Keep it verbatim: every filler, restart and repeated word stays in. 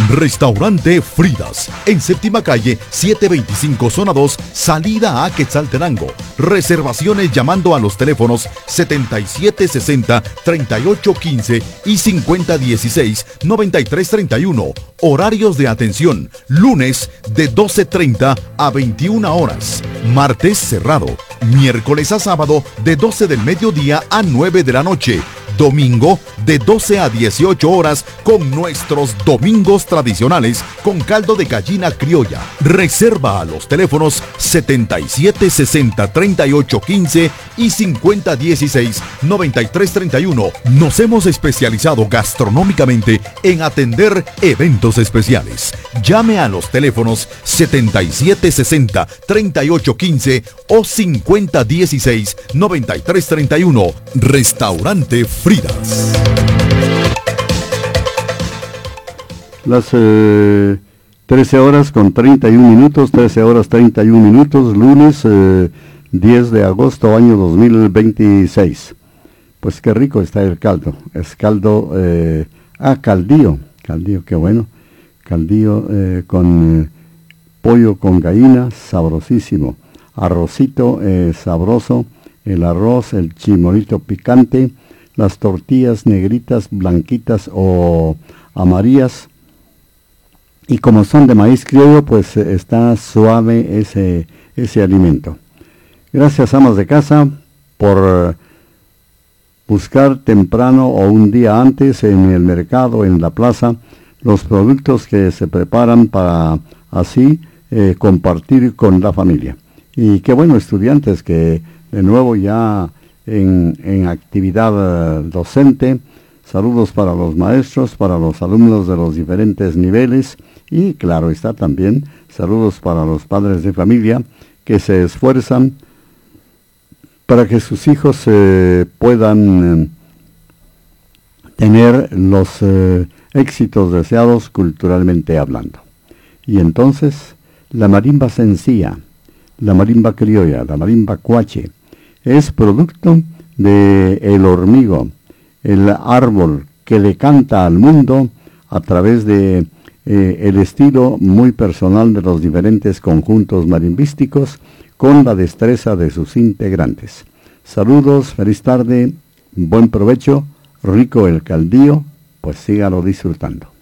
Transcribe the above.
Restaurante Fridas, en séptima calle, setecientos veinticinco, zona dos, salida a Quetzaltenango. Reservaciones llamando a los teléfonos setenta y siete sesenta, treinta y ocho quince y cincuenta dieciséis, noventa y tres treinta y uno. Horarios de atención: lunes de doce treinta a veintiuna horas, martes cerrado, miércoles a sábado de doce del mediodía a nueve de la noche, domingo de doce a dieciocho horas con nuestros domingos tradicionales con caldo de gallina criolla. Reserva a los teléfonos setenta y siete sesenta, treinta y ocho quince y cincuenta dieciséis, noventa y tres treinta y uno. Nos hemos especializado gastronómicamente en atender eventos especiales. Llame a los teléfonos setenta y siete sesenta, treinta y ocho quince o cincuenta dieciséis, noventa y tres treinta y uno. Restaurante Fridas. Las eh, trece horas con treinta y un minutos, trece horas treinta y un minutos, lunes eh, diez de agosto año dos mil veintiséis. Pues qué rico está el caldo, es caldo, eh, ah, caldillo, caldillo, qué bueno, caldillo eh, con eh, pollo con gallina, sabrosísimo, arrocito eh, sabroso, el arroz, el chimolito picante, las tortillas negritas, blanquitas o amarillas, y como son de maíz criollo, pues eh, está suave ese, ese alimento. Gracias, amas de casa, por buscar temprano o un día antes en el mercado, en la plaza, los productos que se preparan para así eh, compartir con la familia. Y qué bueno, estudiantes que de nuevo ya en, en actividad uh, docente. Saludos para los maestros, para los alumnos de los diferentes niveles y claro está también saludos para los padres de familia que se esfuerzan para que sus hijos eh, puedan eh, tener los eh, éxitos deseados culturalmente hablando. Y entonces la marimba sencilla, la marimba criolla, la marimba cuache, es producto de el hormigo, el árbol que le canta al mundo a través de eh, el estilo muy personal de los diferentes conjuntos marimbísticos con la destreza de sus integrantes. Saludos, feliz tarde, buen provecho, rico el caldillo, pues sígalo disfrutando.